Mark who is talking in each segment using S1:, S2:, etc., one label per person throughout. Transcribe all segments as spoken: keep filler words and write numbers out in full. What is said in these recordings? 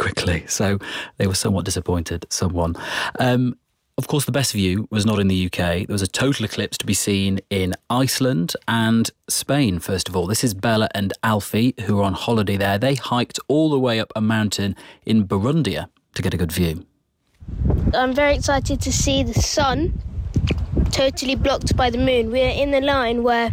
S1: quickly. So they were somewhat disappointed, someone. Um, Of course, the best view was not in the U K. There was a total eclipse to be seen in Iceland and Spain, first of all. This is Bella and Alfie, who are on holiday there. They hiked all the way up a mountain in Burundia to get a good view.
S2: I'm very excited to see the sun totally blocked by the moon. We're in the line where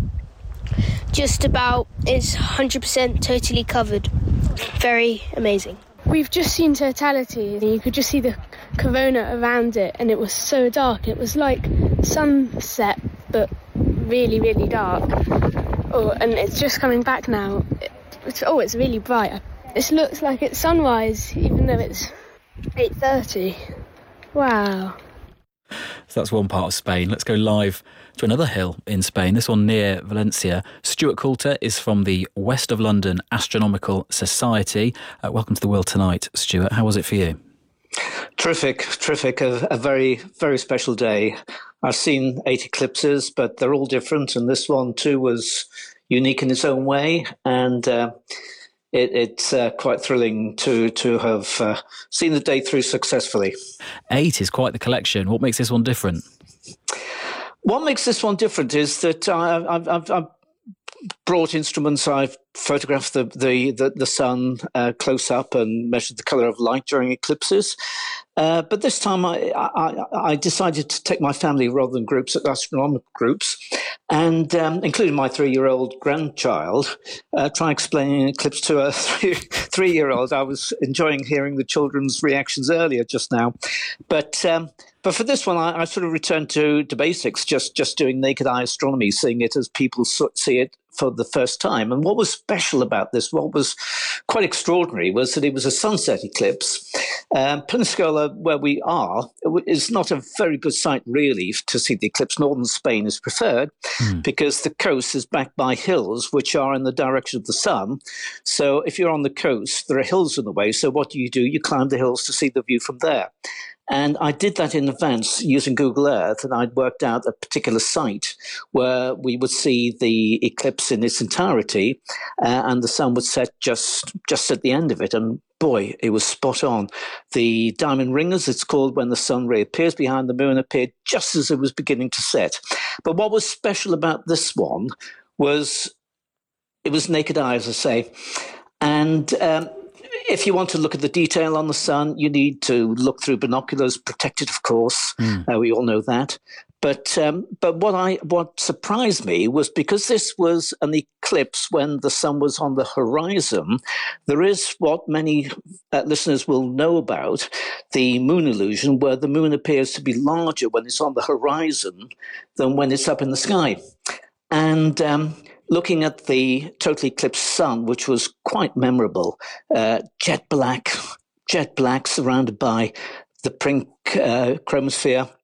S2: just about is one hundred percent totally covered. Very amazing.
S3: We've just seen totality, and you could just see the corona around it, and it was so dark. It was like sunset, but really, really dark. Oh, and it's just coming back now. It, it's, oh, it's really bright. It looks like it's sunrise, even though it's eight thirty. Wow.
S1: So that's one part of Spain. Let's go live to another hill in Spain, this one near Valencia. Stuart Coulter is from the West of London Astronomical Society. Uh, welcome to The World Tonight, Stuart. How was it for you?
S4: Terrific, terrific. A, a very, very special day. I've seen eight eclipses, but they're all different. And this one, too, was unique in its own way. And uh, it, it's uh, quite thrilling to, to have uh, seen the day through successfully.
S1: Eight is quite the collection. What makes this one different?
S4: What makes this one different is that I, I've, I've, I've brought instruments. I've photographed the the the, the sun uh, close up and measured the color of light during eclipses. Uh, but this time, I, I I decided to take my family rather than groups, astronomical groups, and um, including my three-year-old grandchild, uh, try explaining an eclipse to a three, three-year-old. I was enjoying hearing the children's reactions earlier just now, but. Um, But for this one, I, I sort of returned to, to basics, just, just doing naked eye astronomy, seeing it as people so, see it for the first time. And what was special about this, what was quite extraordinary, was that it was a sunset eclipse. Um, Peñíscola, where we are, is not a very good site, really, to see the eclipse. Northern Spain is preferred mm. because the coast is backed by hills, which are in the direction of the sun. So if you're on the coast, there are hills in the way. So what do you do? You climb the hills to see the view from there. And I did that in advance using Google Earth, and I'd worked out a particular site where we would see the eclipse in its entirety, uh, and the sun would set just just at the end of it. And boy, it was spot on. The diamond ring, as it's called, when the sun reappears behind the moon, appeared just as it was beginning to set. But what was special about this one was it was naked eye, as I say, and um, if you want to look at the detail on the sun, you need to look through binoculars, protected, of course. Mm. Uh, we all know that. But um, but what I what surprised me was because this was an eclipse when the sun was on the horizon, there is what many uh, listeners will know about, the moon illusion, where the moon appears to be larger when it's on the horizon than when it's up in the sky. And um, looking at the total eclipsed sun, which was quite memorable, uh, jet black, jet black surrounded by the pink uh, chromosphere,